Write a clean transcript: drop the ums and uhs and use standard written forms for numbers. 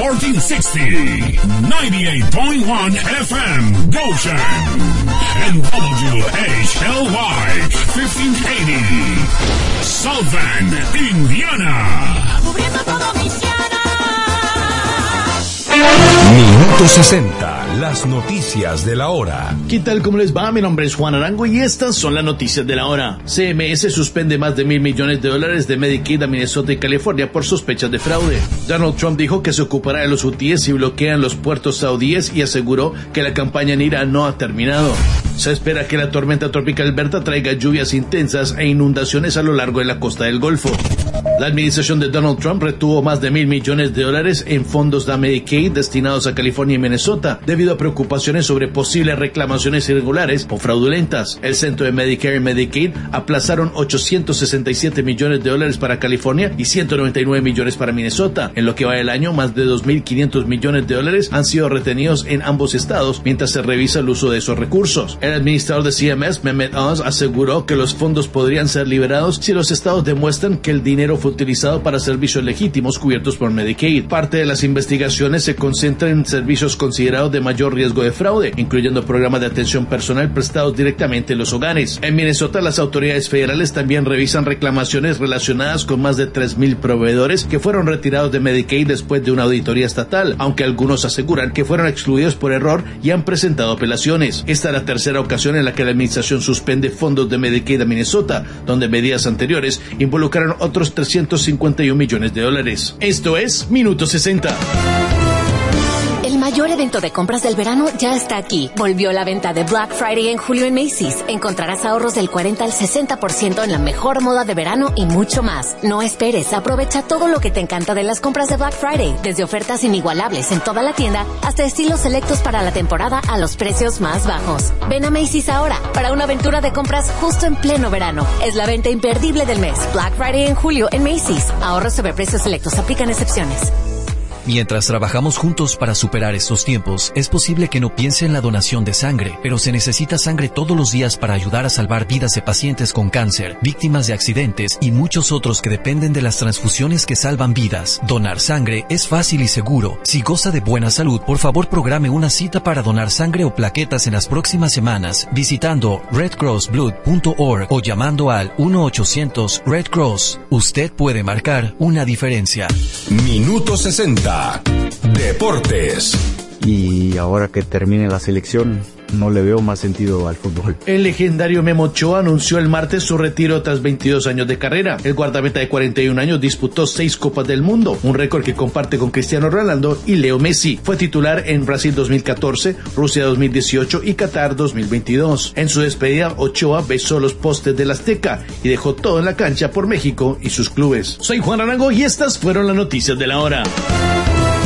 1460, 98.1 FM, Goshen, and WHLY, 1580, South Bend, Indiana. Cubriendo todo Michiana. Minuto 60, las noticias de la hora. ¿Qué tal? ¿Cómo les va? Mi nombre es Juan Arango y estas son las noticias de la hora. CMS suspende más de $1,000 millones de Medicaid a Minnesota y California por sospechas de fraude. Donald Trump dijo que se ocupará de los hutíes si bloquean los puertos saudíes y aseguró que la campaña en Irán no ha terminado. Se espera que la tormenta tropical Berta traiga lluvias intensas e inundaciones a lo largo de la costa del Golfo. La administración de Donald Trump retuvo más de $1,000 millones en fondos de Medicaid destinados a California y Minnesota debido a preocupaciones sobre posibles reclamaciones irregulares o fraudulentas. El Centro de Medicare y Medicaid aplazaron $867 millones para California y $199 millones para Minnesota. En lo que va del año, más de $2,500 millones han sido retenidos en ambos estados mientras se revisa el uso de esos recursos. El administrador de CMS, Mehmet Oz, aseguró que los fondos podrían ser liberados si los estados demuestran que el dinero fue utilizado para servicios legítimos cubiertos por Medicaid. Parte de las investigaciones se concentran en servicios considerados de mayor riesgo de fraude, incluyendo programas de atención personal prestados directamente en los hogares. En Minnesota, las autoridades federales también revisan reclamaciones relacionadas con más de 3,000 proveedores que fueron retirados de Medicaid después de una auditoría estatal, aunque algunos aseguran que fueron excluidos por error y han presentado apelaciones. Esta es la tercera ocasión en la que la administración suspende fondos de Medicaid a Minnesota, donde medidas anteriores involucraron otros $351 millones. Esto es Minuto 60. El mayor evento de compras del verano ya está aquí. Volvió la venta de Black Friday en julio en Macy's. Encontrarás ahorros del 40 al 60% en la mejor moda de verano y mucho más. No esperes, aprovecha todo lo que te encanta de las compras de Black Friday, desde ofertas inigualables en toda la tienda hasta estilos selectos para la temporada a los precios más bajos. Ven a Macy's ahora para una aventura de compras justo en pleno verano. Es la venta imperdible del mes. Black Friday en julio en Macy's. Ahorros sobre precios selectos, aplican excepciones. Mientras trabajamos juntos para superar estos tiempos, es posible que no piense en la donación de sangre, pero se necesita sangre todos los días para ayudar a salvar vidas de pacientes con cáncer, víctimas de accidentes y muchos otros que dependen de las transfusiones que salvan vidas. Donar sangre es fácil y seguro. Si goza de buena salud, por favor programe una cita para donar sangre o plaquetas en las próximas semanas visitando redcrossblood.org o llamando al 1-800-RED-CROSS. Usted puede marcar una diferencia. Minuto 60. Deportes. Y ahora que termine la selección, no le veo más sentido al fútbol. El legendario Memo Ochoa anunció el martes su retiro tras 22 años de carrera. El guardameta de 41 años disputó 6 Copas del Mundo, un récord que comparte con Cristiano Ronaldo y Leo Messi. Fue titular en Brasil 2014, Rusia 2018 y Qatar 2022. En su despedida, Ochoa besó los postes del Azteca y dejó todo en la cancha por México y sus clubes. Soy Juan Arango y estas fueron las noticias de la hora.